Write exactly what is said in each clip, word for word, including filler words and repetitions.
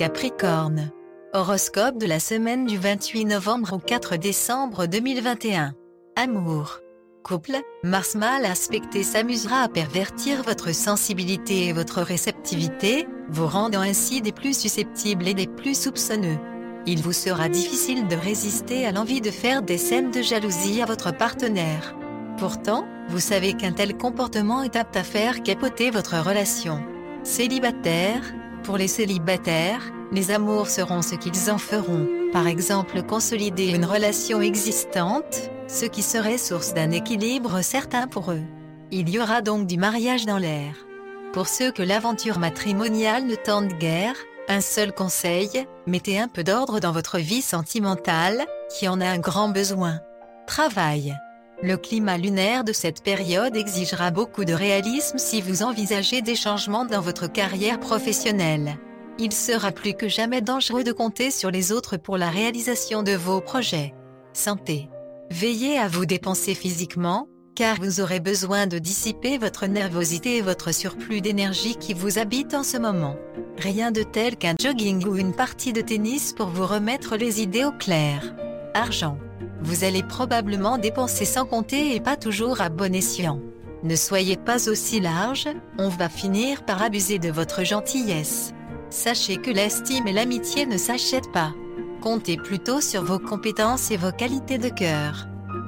Capricorne. Horoscope de la semaine du vingt-huit novembre au quatre décembre deux mille vingt et un. Amour. Couple, Mars mal aspecté s'amusera à pervertir votre sensibilité et votre réceptivité, vous rendant ainsi des plus susceptibles et des plus soupçonneux. Il vous sera difficile de résister à l'envie de faire des scènes de jalousie à votre partenaire. Pourtant, vous savez qu'un tel comportement est apte à faire capoter votre relation. Célibataire. Pour les célibataires, les amours seront ce qu'ils en feront, par exemple consolider une relation existante, ce qui serait source d'un équilibre certain pour eux. Il y aura donc du mariage dans l'air. Pour ceux que l'aventure matrimoniale ne tente guère, un seul conseil, mettez un peu d'ordre dans votre vie sentimentale, qui en a un grand besoin. Travail. Le climat lunaire de cette période exigera beaucoup de réalisme si vous envisagez des changements dans votre carrière professionnelle. Il sera plus que jamais dangereux de compter sur les autres pour la réalisation de vos projets. Santé. Veillez à vous dépenser physiquement, car vous aurez besoin de dissiper votre nervosité et votre surplus d'énergie qui vous habite en ce moment. Rien de tel qu'un jogging ou une partie de tennis pour vous remettre les idées au clair. Argent. Vous allez probablement dépenser sans compter et pas toujours à bon escient. Ne soyez pas aussi large, on va finir par abuser de votre gentillesse. Sachez que l'estime et l'amitié ne s'achètent pas. Comptez plutôt sur vos compétences et vos qualités de cœur.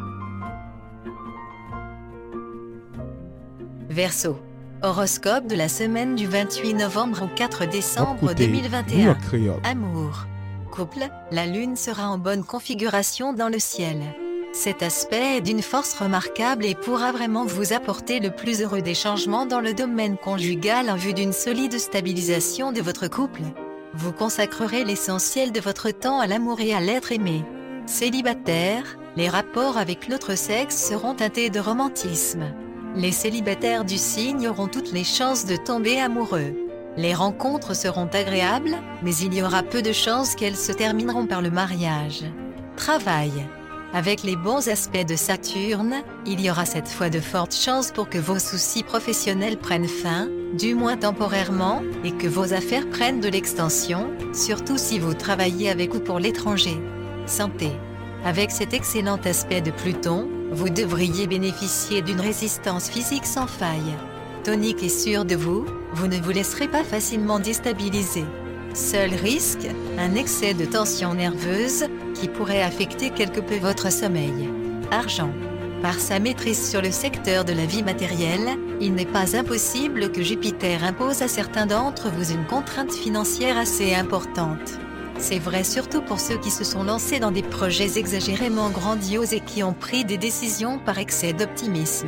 Verseau. Horoscope de la semaine du vingt-huit novembre au quatre décembre deux mille vingt et un. Amour. Couple, la lune sera en bonne configuration dans le ciel. Cet aspect est d'une force remarquable et pourra vraiment vous apporter le plus heureux des changements dans le domaine conjugal en vue d'une solide stabilisation de votre couple. Vous consacrerez l'essentiel de votre temps à l'amour et à l'être aimé. Célibataire, les rapports avec l'autre sexe seront teintés de romantisme. Les célibataires du signe auront toutes les chances de tomber amoureux. Les rencontres seront agréables, mais il y aura peu de chances qu'elles se termineront par le mariage. Travail. Avec les bons aspects de Saturne, il y aura cette fois de fortes chances pour que vos soucis professionnels prennent fin, du moins temporairement, et que vos affaires prennent de l'extension, surtout si vous travaillez avec ou pour l'étranger. Santé. Avec cet excellent aspect de Pluton, vous devriez bénéficier d'une résistance physique sans faille. Tonique et sûr de vous, vous ne vous laisserez pas facilement déstabiliser. Seul risque, un excès de tension nerveuse, qui pourrait affecter quelque peu votre sommeil. Argent. Par sa maîtrise sur le secteur de la vie matérielle, il n'est pas impossible que Jupiter impose à certains d'entre vous une contrainte financière assez importante. C'est vrai surtout pour ceux qui se sont lancés dans des projets exagérément grandioses et qui ont pris des décisions par excès d'optimisme.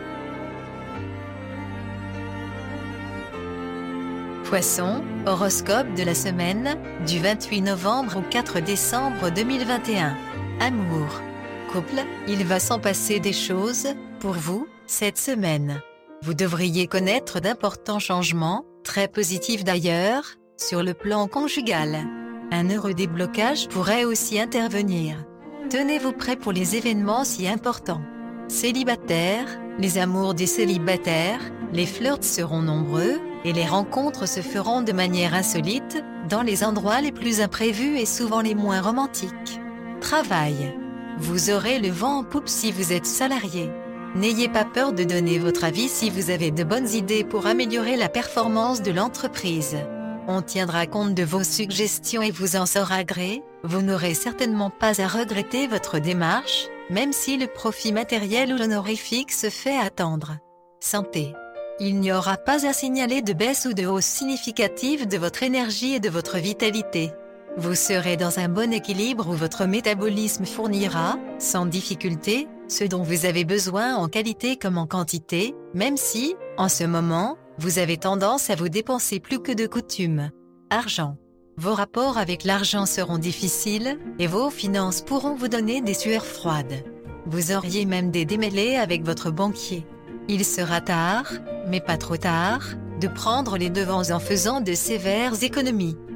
Poisson, horoscope de la semaine, du vingt-huit novembre au quatre décembre deux mille vingt et un. Amour. Couple, il va s'en passer des choses, pour vous, cette semaine. Vous devriez connaître d'importants changements, très positifs d'ailleurs, sur le plan conjugal. Un heureux déblocage pourrait aussi intervenir. Tenez-vous prêts pour les événements si importants. Célibataire, les amours des célibataires, les flirts seront nombreux, et les rencontres se feront de manière insolite, dans les endroits les plus imprévus et souvent les moins romantiques. Travail. Vous aurez le vent en poupe si vous êtes salarié. N'ayez pas peur de donner votre avis si vous avez de bonnes idées pour améliorer la performance de l'entreprise. On tiendra compte de vos suggestions et vous en saura gré, vous n'aurez certainement pas à regretter votre démarche, même si le profit matériel ou l'honorifique se fait attendre. Santé. Il n'y aura pas à signaler de baisse ou de hausse significative de votre énergie et de votre vitalité. Vous serez dans un bon équilibre où votre métabolisme fournira, sans difficulté, ce dont vous avez besoin en qualité comme en quantité, même si, en ce moment, vous avez tendance à vous dépenser plus que de coutume. Argent. Vos rapports avec l'argent seront difficiles, et vos finances pourront vous donner des sueurs froides. Vous auriez même des démêlés avec votre banquier. Il sera tard, mais pas trop tard, de prendre les devants en faisant de sévères économies.